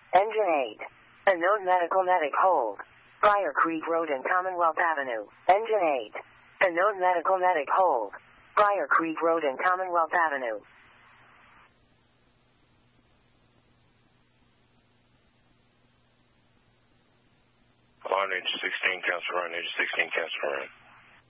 Engine 8. Unknown medical medic hold. Briar Creek Road and Commonwealth Avenue. Engine 8. Unknown medical medic hold. Briar Creek Road and Commonwealth Avenue. Line 16, cancel run, 16, cancel run.